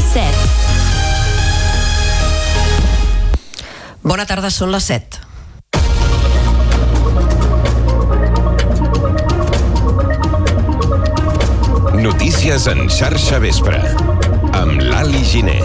7. Bona tarda, són les 7. Notícies en xarxa vespre, amb l'Ali Giner.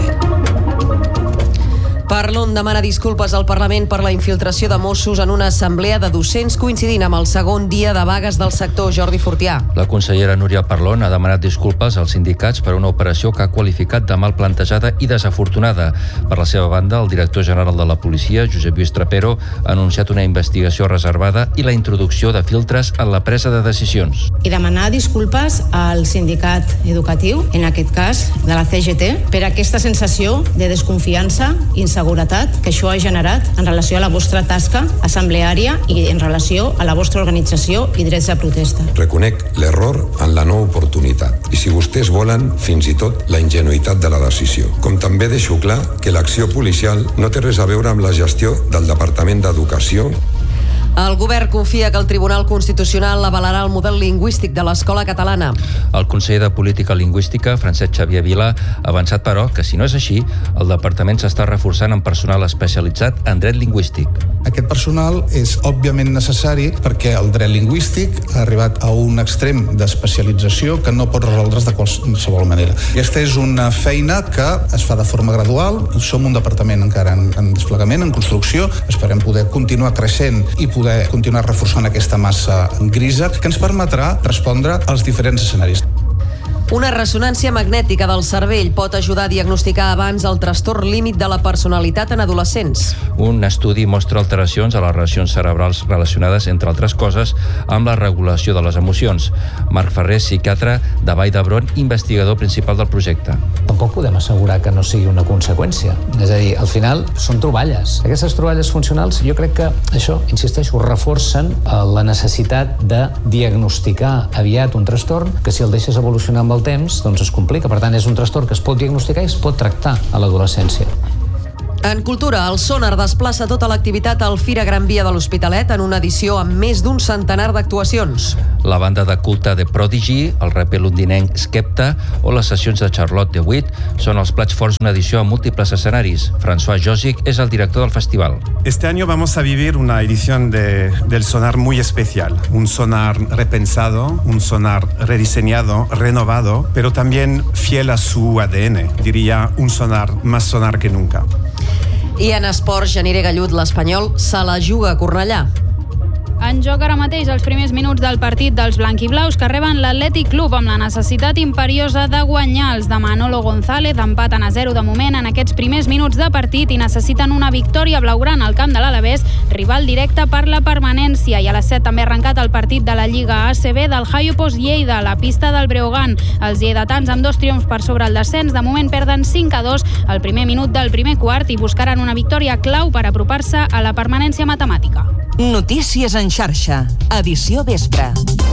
Parlon demana disculpes al Parlament per la infiltració de Mossos en una assemblea de docents coincidint amb el segon dia de vagues del sector. Jordi Fortià. La consellera Núria Parlon ha demanat disculpes als sindicats per una operació que ha qualificat de mal plantejada i desafortunada. Per la seva banda, el director general de la policia, Josep Lluís Trapero, ha anunciat una investigació reservada i la introducció de filtres en la presa de decisions. I demanar disculpes al sindicat educatiu, en aquest cas de la CGT, per aquesta sensació de desconfiança, inseguretat que això ha generat en relació a la vostra tasca assembleària i en relació a la vostra organització i drets de protesta. Reconec l'error en la no oportunitat i, si vostès volen, fins i tot la ingenuïtat de la decisió. Com també deixo clar que l'acció policial no té res a veure amb la gestió del Departament d'Educació. El govern confia que el Tribunal Constitucional avalarà el model lingüístic de l'escola catalana. El conseller de Política Lingüística, Francesc Xavier Vila, ha avançat, però, que si no és així, el departament s'està reforçant amb personal especialitzat en dret lingüístic. Aquest personal és òbviament necessari perquè el dret lingüístic ha arribat a un extrem d'especialització que no pot resoldre's de qualsevol manera. Aquesta és una feina que es fa de forma gradual. Som un departament encara en desplegament, en construcció. Esperem poder continuar creixent i poder continuar reforçant aquesta massa grisa que ens permetrà respondre als diferents escenaris. Una ressonància magnètica del cervell pot ajudar a diagnosticar abans el trastorn límit de la personalitat en adolescents. Un estudi mostra alteracions a les regions cerebrals relacionades, entre altres coses, amb la regulació de les emocions. Marc Ferrer, psiquiatre de Vall d'Hebron, investigador principal del projecte. Tampoc podem assegurar que no sigui una conseqüència. És a dir, al final són troballes. Aquestes troballes funcionals, jo crec que això, insisteixo, reforcen la necessitat de diagnosticar aviat un trastorn que, si el deixes evolucionar amb el temps, doncs es complica. Per tant, és un trastorn que es pot diagnosticar i es pot tractar a l'adolescència. En cultura, el Sonar desplaça tota l'activitat al Fira Gran Via de l'Hospitalet en una edició amb més d'un centenar d'actuacions. La banda de culte de Prodigy, el raper londinenc Skepta o les sessions de Charlotte DeWitt són els plats forts d'una edició amb múltiples escenaris. François Josic és el director del festival. Este año vamos a vivir una edición del Sonar muy especial. Un Sonar repensado, un Sonar rediseñado, renovado, pero también fiel a su ADN. Diría un Sonar más Sonar que nunca. I en esports, Janire Gallut, l'Espanyol, se la juga a Cornellà. En joc ara mateix els primers minuts del partit dels blanquiblaus, que reben l'Atlètic Club amb la necessitat imperiosa de guanyar. Els de Manolo González empaten a 0 de moment en aquests primers minuts de partit i necessiten una victòria blaugrana al camp de l'Alavés, rival directe per la permanència. I a les 7 també ha arrencat el partit de la Lliga ACB del Jaiopos Lleida, a la pista del Breogán. Els lleidatans, amb 2 triomfs per sobre el descens, de moment perden 5-2 al primer minut del primer quart i buscaran una victòria clau per apropar-se a la permanència matemàtica. Notícies en xarxa, edició vespre.